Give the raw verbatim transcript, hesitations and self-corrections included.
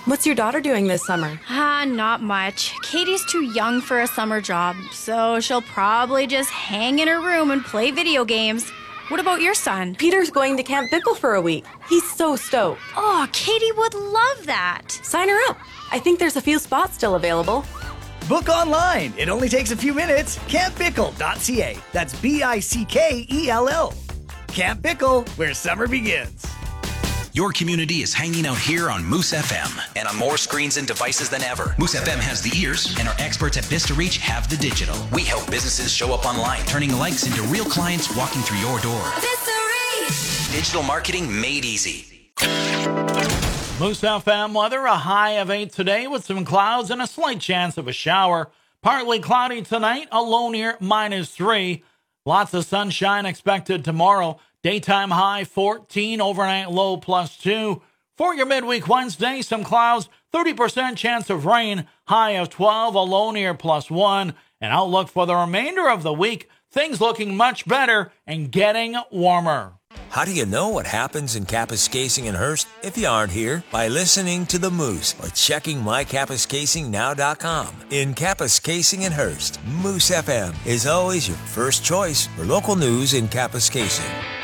What's your daughter doing this summer? Ah, not much. Katie's too young for a summer job, so she'll probably just hang in her room and play video games. What about your son? Peter's going to Camp Bickle for a week. He's so stoked. Oh, Katie would love that. Sign her up. I think there's a few spots still available. Book online. It only takes a few minutes. camp bickle dot c a. That's B I C K E L L. Camp Bickle, where summer begins. Your community is hanging out here on Moose F M and on more screens and devices than ever. Moose F M has the ears, and our experts at Vista Reach have the digital. We help businesses show up online, turning likes into real clients walking through your door. Vista Reach! Digital marketing made easy. Moose F M weather, a high of eight today with some clouds and a slight chance of a shower. Partly cloudy tonight, a low near minus three. Lots of sunshine expected tomorrow. Daytime high fourteen, overnight low plus two. For your midweek Wednesday, some clouds, thirty percent chance of rain, high of twelve, a low near plus one. An outlook for the remainder of the week, things looking much better and getting warmer. How do you know what happens in Kapuskasing and Hearst if you aren't here? By listening to The Moose or checking my kapuskasing now dot com. In Kapuskasing and Hearst, Moose F M is always your first choice for local news in Kapuskasing.